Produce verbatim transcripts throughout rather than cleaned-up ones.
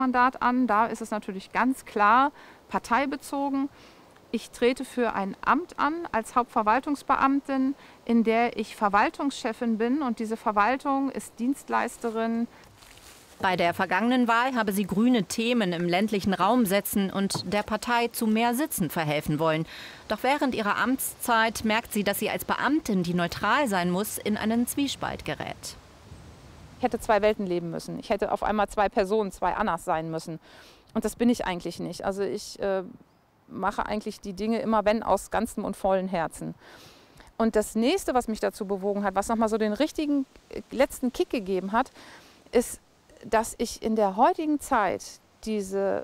Mandat an. Da ist es natürlich ganz klar parteibezogen. Ich trete für ein Amt an als Hauptverwaltungsbeamtin, in der ich Verwaltungschefin bin. Und diese Verwaltung ist Dienstleisterin. Bei der vergangenen Wahl habe sie grüne Themen im ländlichen Raum setzen und der Partei zu mehr Sitzen verhelfen wollen. Doch während ihrer Amtszeit merkt sie, dass sie als Beamtin, die neutral sein muss, in einen Zwiespalt gerät. Ich hätte zwei Welten leben müssen. Ich hätte auf einmal zwei Personen, zwei Annas sein müssen. Und das bin ich eigentlich nicht. Also ich äh, mache eigentlich die Dinge immer, wenn, aus ganzem und vollen Herzen. Und das Nächste, was mich dazu bewogen hat, was nochmal so den richtigen letzten Kick gegeben hat, ist, dass ich in der heutigen Zeit diese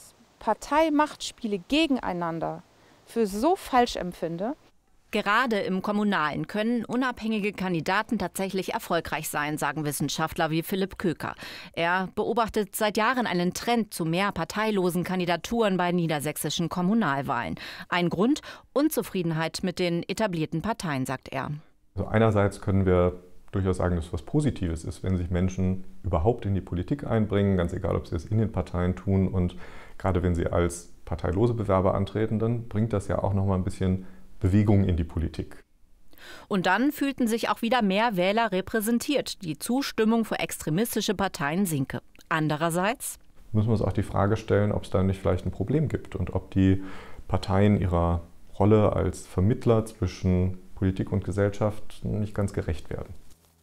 Parteimachtspiele gegeneinander für so falsch empfinde. Gerade im Kommunalen können unabhängige Kandidaten tatsächlich erfolgreich sein, sagen Wissenschaftler wie Philipp Köker. Er beobachtet seit Jahren einen Trend zu mehr parteilosen Kandidaturen bei niedersächsischen Kommunalwahlen. Ein Grund: Unzufriedenheit mit den etablierten Parteien, sagt er. Also einerseits können wir durchaus sagen, dass es was Positives ist, wenn sich Menschen überhaupt in die Politik einbringen, ganz egal, ob sie es in den Parteien tun. Und gerade wenn sie als parteilose Bewerber antreten, dann bringt das ja auch noch mal ein bisschen Bewegung in die Politik. Und dann fühlten sich auch wieder mehr Wähler repräsentiert. Die Zustimmung für extremistische Parteien sinke. Andererseits müssen wir uns auch die Frage stellen, ob es da nicht vielleicht ein Problem gibt und ob die Parteien ihrer Rolle als Vermittler zwischen Politik und Gesellschaft nicht ganz gerecht werden.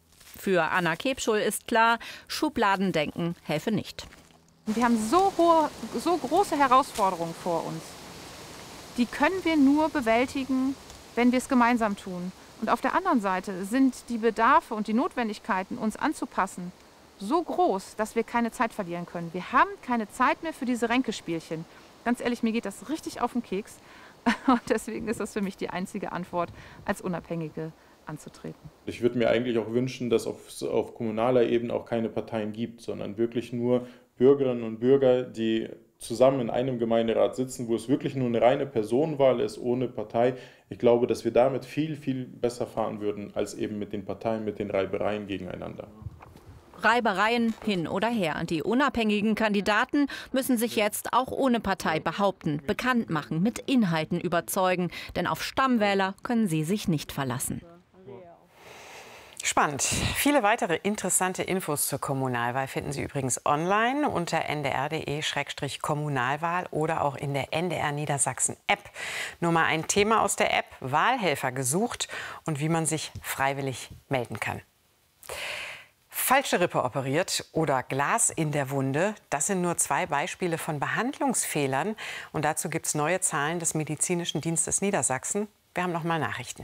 Für Anna Kebschul ist klar, Schubladendenken helfe nicht. Wir haben so hohe, so große Herausforderungen vor uns. Die können wir nur bewältigen, wenn wir es gemeinsam tun. Und auf der anderen Seite sind die Bedarfe und die Notwendigkeiten, uns anzupassen, so groß, dass wir keine Zeit verlieren können. Wir haben keine Zeit mehr für diese Ränkespielchen. Ganz ehrlich, mir geht das richtig auf den Keks. Und deswegen ist das für mich die einzige Antwort, als Unabhängige anzutreten. Ich würde mir eigentlich auch wünschen, dass es auf, auf kommunaler Ebene auch keine Parteien gibt, sondern wirklich nur Bürgerinnen und Bürger, die zusammen in einem Gemeinderat sitzen, wo es wirklich nur eine reine Personenwahl ist, ohne Partei. Ich glaube, dass wir damit viel, viel besser fahren würden, als eben mit den Parteien, mit den Reibereien gegeneinander. Reibereien hin oder her. Die unabhängigen Kandidaten müssen sich jetzt auch ohne Partei behaupten, bekannt machen, mit Inhalten überzeugen. Denn auf Stammwähler können sie sich nicht verlassen. Spannend. Viele weitere interessante Infos zur Kommunalwahl finden Sie übrigens online unter n d r punkt d e Schrägstrich Kommunalwahl oder auch in der N D R Niedersachsen App. Nur mal ein Thema aus der App: Wahlhelfer gesucht und wie man sich freiwillig melden kann. Falsche Rippe operiert oder Glas in der Wunde, das sind nur zwei Beispiele von Behandlungsfehlern. Und dazu gibt es neue Zahlen des Medizinischen Dienstes Niedersachsen. Wir haben noch mal Nachrichten.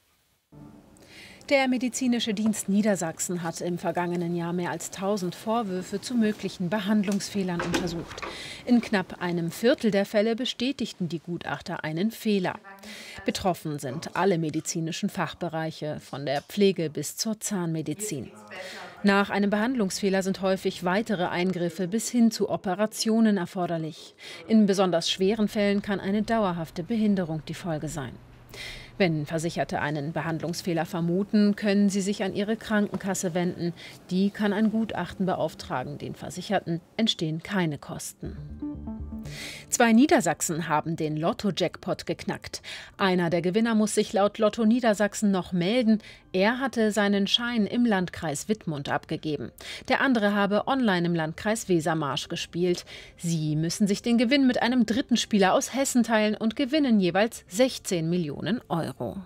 Der Medizinische Dienst Niedersachsen hat im vergangenen Jahr mehr als tausend Vorwürfe zu möglichen Behandlungsfehlern untersucht. In knapp einem Viertel der Fälle bestätigten die Gutachter einen Fehler. Betroffen sind alle medizinischen Fachbereiche, von der Pflege bis zur Zahnmedizin. Nach einem Behandlungsfehler sind häufig weitere Eingriffe bis hin zu Operationen erforderlich. In besonders schweren Fällen kann eine dauerhafte Behinderung die Folge sein. Wenn Versicherte einen Behandlungsfehler vermuten, können sie sich an ihre Krankenkasse wenden. Die kann ein Gutachten beauftragen. Den Versicherten entstehen keine Kosten. Zwei Niedersachsen haben den Lotto-Jackpot geknackt. Einer der Gewinner muss sich laut Lotto Niedersachsen noch melden. Er hatte seinen Schein im Landkreis Wittmund abgegeben. Der andere habe online im Landkreis Wesermarsch gespielt. Sie müssen sich den Gewinn mit einem dritten Spieler aus Hessen teilen und gewinnen jeweils sechzehn Millionen Euro.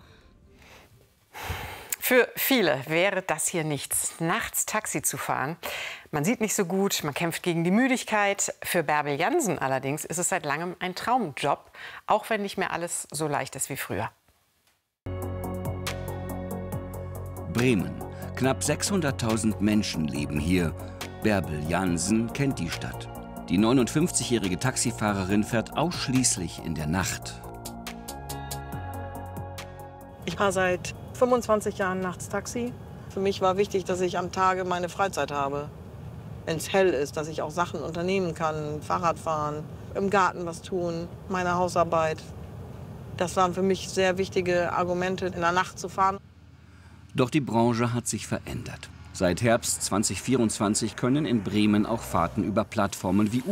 Für viele wäre das hier nichts, nachts Taxi zu fahren. Man sieht nicht so gut, man kämpft gegen die Müdigkeit. Für Bärbel Jansen allerdings ist es seit langem ein Traumjob, auch wenn nicht mehr alles so leicht ist wie früher. Bremen. Knapp sechshunderttausend Menschen leben hier. Bärbel Jansen kennt die Stadt. Die neunundfünfzigjährige Taxifahrerin fährt ausschließlich in der Nacht. Ich fahre seit fünfundzwanzig Jahren nachts Taxi. Für mich war wichtig, dass ich am Tage meine Freizeit habe. Wenn es hell ist, dass ich auch Sachen unternehmen kann, Fahrrad fahren, im Garten was tun, meine Hausarbeit. Das waren für mich sehr wichtige Argumente, in der Nacht zu fahren. Doch die Branche hat sich verändert. Seit Herbst zweitausendvierundzwanzig können in Bremen auch Fahrten über Plattformen wie